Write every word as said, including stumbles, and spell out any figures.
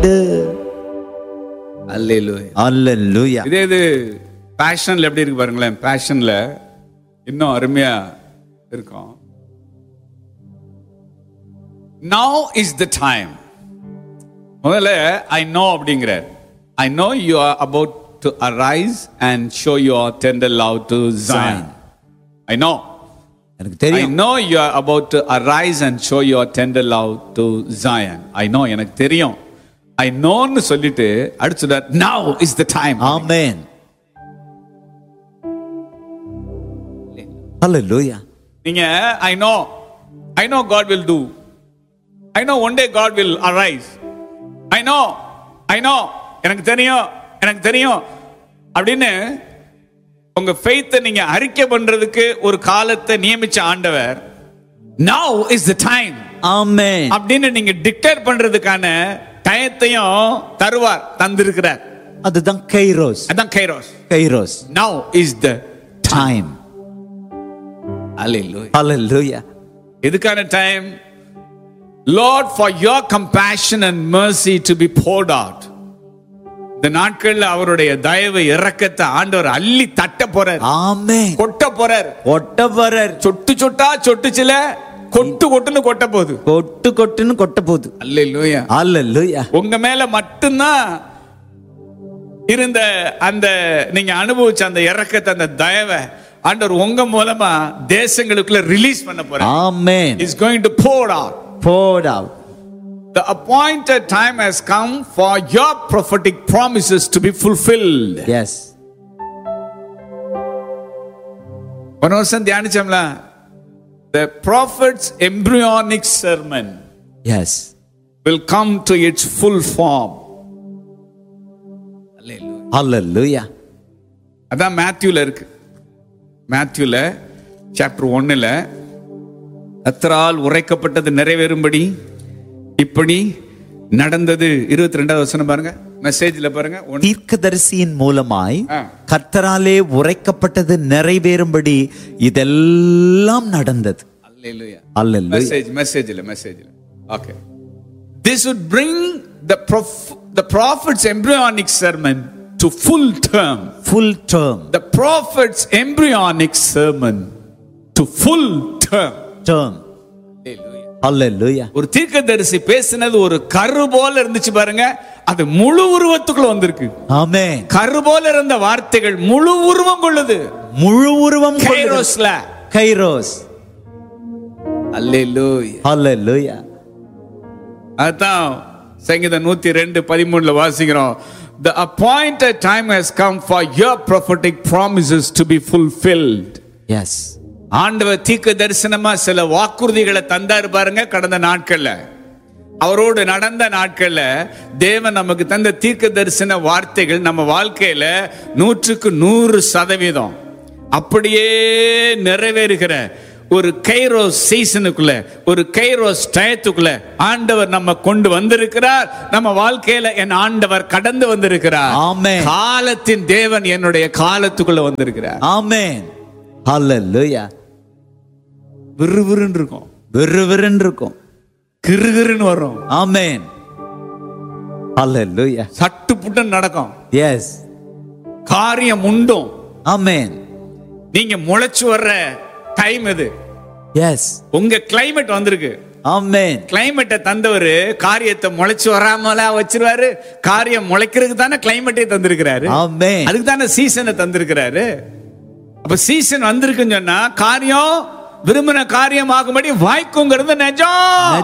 உண்டு. அல்லேலூயா. அல்லேலூயா. இதே இது பேஷன்ல எப்படி இருக்கு பாருங்களேன். பேஷன்ல இன்னும் அருமையா இருக்கும். Now is the time. முதல்ல I know அப்படிங்கிறார். I know you are about to arise and show your tender love to Zion. I know. எனக்கு I தெரியும். know you are about to arise and show your tender love to Zion. I know. எனக்கு தெரியும். I know ன்னு சொல்லிட்டு அடுத்து now is the time. ஆமென். அல்லேலூயா. நீங்க I know. I know God will do. I know one day God will arise. I know. I know. எனக்கு தெரியும். எனக்கு தெரியும். அப்படின்னு உங்க ஃபெய்த்தை நீங்க அறிக்கை பண்றதுக்கு ஒரு காலத்தை நியமிச்ச ஆண்டவர் now is the time. ஆமென். அப்படின்னு நீங்க டிக்ளேர் பண்றதுக்கான டயத்தையும் தருவார், தந்திருக்கிறார். அதுதான் கைரோஸ். அதான் kairos. Kairos. now is the time. Hallelujah. Hallelujah. எதுக்கான time? Lord, for your compassion and mercy to be poured out. இந்த நாட்கள்ல அவருடைய தயவு இரக்கத்தை ஆண்டவர் அள்ளி தட்ட போறார். ஆமென். கொட்ட போறார். கொட்ட போறார். சொட்டு சொட்டா சொட்டுச்சுல கொட்டு கொட்டுன்னு கொட்ட போகுது. கொட்டு கொட்டுன்னு கொட்ட போகுது. அல்லேலூயா. அல்லேலூயா. உங்க மேல மட்டும்தான் இருந்த அந்த நீங்க அனுபவிச்ச அந்த இரக்கத்தை, அந்த தயவை ஆண்டவர் உங்க மூலமா தேசங்களுக்குள்ள ரிலீஸ் பண்ண போறார். ஆமென். Is going to pour out. Pour out. The appointed time has come for your prophetic promises to be fulfilled. Yes. ஒரு வருஷம் தியானிச்சோம்ல, the prophet's embryonic sermon Yes. will come to its full form. Hallelujah. Hallelujah. அதான் மேத்யூல இருக்கு. மேத்யூல chapter ஒன்னுல கர்த்தரால் உரைக்கப்பட்டது நிறைவேறும்படி இப்படி நடந்தது. இருபத்தி ரெண்டாவது வசனம் பாருங்க, மெசேஜ்ல பாருங்க. தீர்க்கதரிசியின் மூலமாய் கர்த்தராலே உரைக்கப்பட்டது நிறைவேறும்படி இதெல்லாம் நடந்தது. அல்லேலூயா. அல்லேலூயா. மெசேஜ் மெசேஜ்ல மெசேஜ்ல okay. This would bring the prof, the prophet's embryonic sermon to full term. Full term. The prophet's embryonic sermon to full term. Term. அல்லேலூயா. ஒரு தீர்க்கதரிசி பேசினது ஒரு கரு போல இருந்துச்சு பாருங்க, அது முழு உருவத்துக்குள்ள வந்திருக்கு. ஆமென். கரு போல இருந்த வார்த்தைகள் முழு உருவம் கொள்ளுது. முழு உருவம் கைரோஸ்ல. கைரோஸ். அல்லேலூயா. அல்லேலூயா. அதான் சங்கீதம் நூத்தி ரெண்டு பதிமூணுல வாசிக்கிறோம். The appointed time has come for your prophetic promises to be fulfilled. Yes. ஆண்டவர் தீர்க்க தரிசனமா சில வாக்குறுதிகளை தந்தாரு பாருங்க. கடந்த நாட்கள்ல அவரோடு நடந்த நாட்கள்ல தேவன் நமக்கு தந்த தீர்க்க தரிசன வார்த்தைகள் நம்ம வாழ்க்கையில நூற்றுக்கு நூறு சதவீதம் அப்படியே நிறைவேறுகிற ஒரு கைரோஸ் சீசனுக்குள்ள, ஒரு கைரோஸ் டயத்துக்குள்ள ஆண்டவர் நம்ம கொண்டு வந்திருக்கிறார். நம்ம வாழ்க்கையில என் ஆண்டவர் கடந்து வந்திருக்கிறார். ஆமென். காலத்தின் தேவன் என்னுடைய காலத்துக்குள்ள வந்திருக்கிறார். ஆமென். ஹல்லேலூயா. விறுவிறுன்னு இருக்கும், விறுவிறுன்னு இருக்கும், கிறுகிறுன்னு வரும். ஆமென். ஹல்லேலூயா. சட்டு புட்டு நடக்கும். எஸ். காரியம் உண்டும். ஆமென். நீங்க முளைச்சு வர்ற டைம் இது. எஸ். உங்க கிளைமேட் வந்திருக்கு. ஆமென். கிளைமேட்டை தந்தவர் காரியத்தை முளைச்சு வராமலா வச்சிருவாரு. காரியம் முளைக்கிறதுக்கு தானே கிளைமேட்டை தந்திருக்கிறாரு. ஆமென். அதுக்கு தானே சீசனை தந்திருக்கிறாரு. அப்ப சீசன் வந்திருக்குன்னு சொன்னா காரியம் விரும்பின காரியம் ஆகும்படி வாய்க்குங்கிறது நிஜம்.